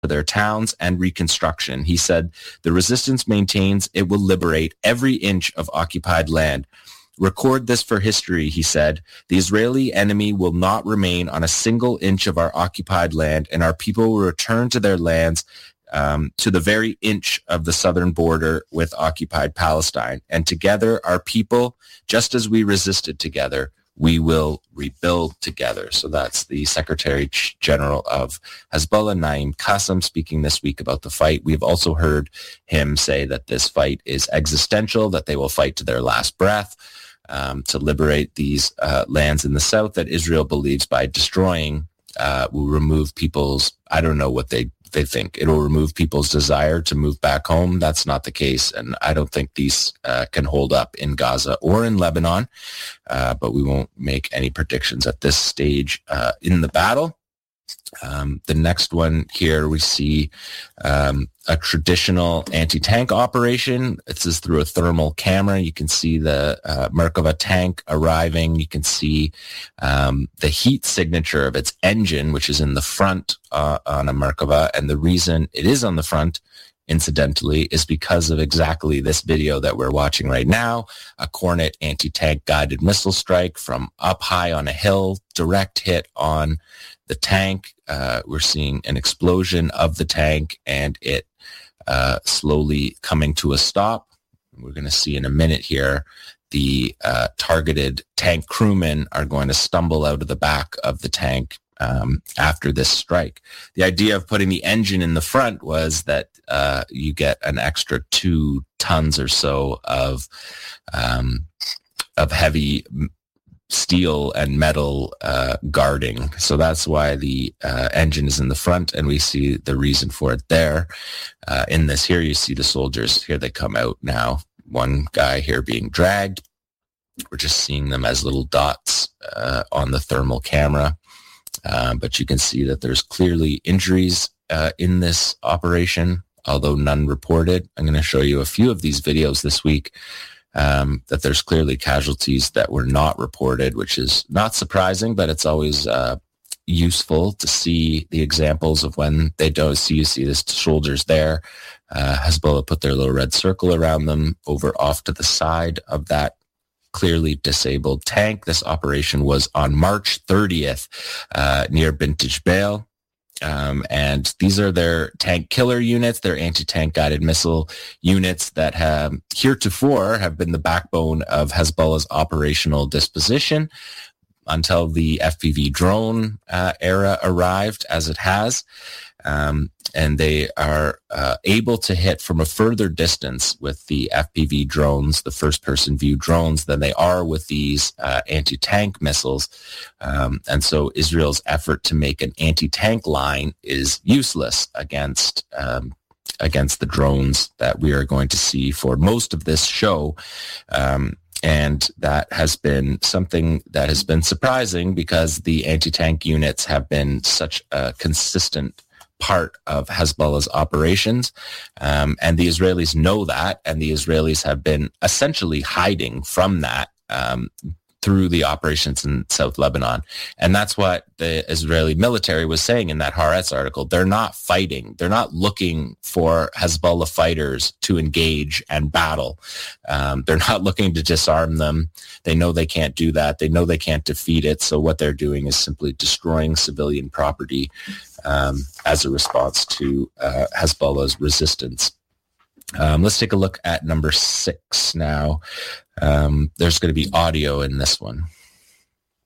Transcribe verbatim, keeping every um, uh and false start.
their towns and reconstruction. He said, the resistance maintains it will liberate every inch of occupied land. Record this for history, he said. The Israeli enemy will not remain on a single inch of our occupied land, and our people will return to their lands um, to the very inch of the southern border with occupied Palestine. And together, our people, just as we resisted together, we will rebuild together. So that's the Secretary General of Hezbollah, Naim Qassem, speaking this week about the fight. We've also heard him say that this fight is existential, that they will fight to their last breath um, to liberate these uh, lands in the south that Israel believes by destroying uh, will remove people's, I don't know what they they think. It'll remove people's desire to move back home. That's not the case, and I don't think these uh, can hold up in Gaza or in Lebanon, uh, but we won't make any predictions at this stage uh, in the battle. Um, the next one here, we see um, a traditional anti-tank operation. This is through a thermal camera. You can see the uh, Merkava tank arriving. You can see um, the heat signature of its engine, which is in the front uh, on a Merkava. And the reason it is on the front, incidentally, is because of exactly this video that we're watching right now, a Kornet anti-tank guided missile strike from up high on a hill, direct hit on the tank. Uh, we're seeing an explosion of the tank and it uh, slowly coming to a stop. We're going to see in a minute here the uh, targeted tank crewmen are going to stumble out of the back of the tank um, after this strike. The idea of putting the engine in the front was that uh, you get an extra two tons or so of um, of heavy steel and metal uh, guarding. So that's why the uh, engine is in the front, and we see the reason for it there. Uh, in this here, you see the soldiers. Here they come out now. One guy here being dragged. We're just seeing them as little dots uh, on the thermal camera. Uh, but you can see that there's clearly injuries uh, in this operation, although none reported. I'm going to show you a few of these videos this week. Um, that there's clearly casualties that were not reported, which is not surprising, but it's always uh, useful to see the examples of when they don't see, you see the soldiers there. Uh, Hezbollah put their little red circle around them over off to the side of that clearly disabled tank. This operation was on March thirtieth uh, near Bint Jbeil. Um, and these are their tank killer units, their anti-tank guided missile units that have heretofore have been the backbone of Hezbollah's operational disposition until the F P V drone uh, era arrived, as it has. Um, and they are uh, able to hit from a further distance with the F P V drones, the first-person view drones, than they are with these uh, anti-tank missiles. Um, and so Israel's effort to make an anti-tank line is useless against um, against the drones that we are going to see for most of this show. Um, And that has been something that has been surprising because the anti-tank units have been such a consistent part of Hezbollah's operations. Um, and the Israelis know that, and the Israelis have been essentially hiding from that um, through the operations in South Lebanon. And that's what the Israeli military was saying in that Haaretz article. They're not fighting. They're not looking for Hezbollah fighters to engage and battle. Um, they're not looking to disarm them. They know they can't do that. They know they can't defeat it. So what they're doing is simply destroying civilian property um, as a response to uh, Hezbollah's resistance. Um, let's take a look at number six now. Um, there's going to be audio in this one.